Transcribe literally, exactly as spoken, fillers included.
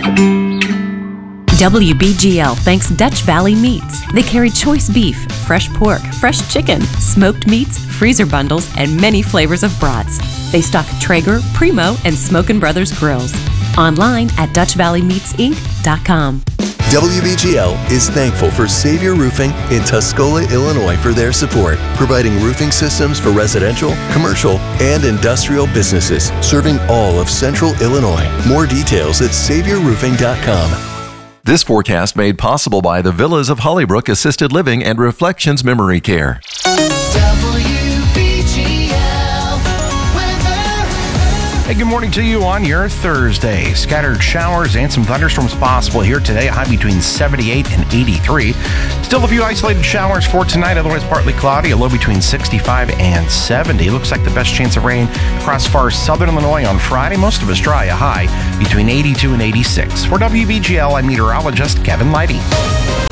W B G L thanks Dutch Valley Meats. They carry choice beef, fresh pork, fresh chicken, smoked meats, freezer bundles, and many flavors of brats. They stock Traeger, Primo, and Smokin' Brothers grills. Online at Dutch Valley Meats Inc dot com. W B G L is thankful for Savior Roofing in Tuscola, Illinois for their support, providing roofing systems for residential, commercial, and industrial businesses, serving all of Central Illinois. More details at savior roofing dot com. This forecast made possible by the Villas of Hollybrook Assisted Living and Reflections Memory Care. Hey, good morning to you on your Thursday. Scattered showers and some thunderstorms possible here today, a high between seventy-eight and eighty-three. Still a few isolated showers for tonight, otherwise partly cloudy, a low between sixty-five and seventy. Looks like the best chance of rain across far southern Illinois on Friday. Most of us dry, a high between eighty-two and eighty-six. For W B G L, I'm meteorologist Kevin Leidy.